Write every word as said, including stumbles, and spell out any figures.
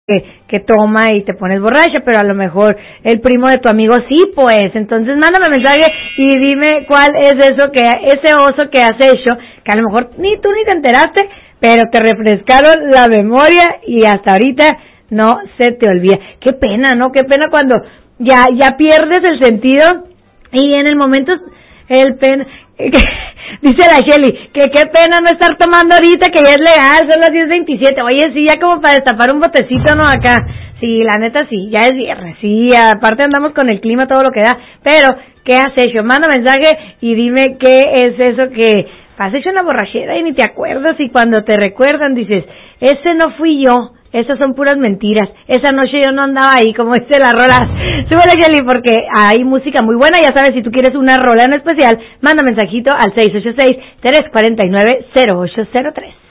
que, que toma y te pones borracha, pero a lo mejor el primo de tu amigo sí, pues. Entonces mándame mensaje y dime cuál es eso que, ese oso que has hecho, que a lo mejor ni tú ni te enteraste, pero te refrescaron la memoria y hasta ahorita no se te olvida. Qué pena, ¿no? Qué pena cuando ya, ya pierdes el sentido y en el momento el pena... Dice la Shelly, que qué pena no estar tomando ahorita, que ya es legal, son las diez veintisiete. Oye, sí, ya como para destapar un botecito, ¿no? Acá, sí, la neta sí, ya es viernes, sí, aparte andamos con el clima, todo lo que da, pero, ¿qué has hecho? Manda mensaje y dime qué es eso que has hecho en la borrachera y ni te acuerdas, y cuando te recuerdan dices, ese no fui yo. Esas son puras mentiras. Esa noche yo no andaba ahí, como dice la rola. Súbele, Kelly, porque hay música muy buena. Ya sabes, si tú quieres una rola en especial, manda mensajito al seis ocho seis, tres cuatro nueve, cero ocho cero tres.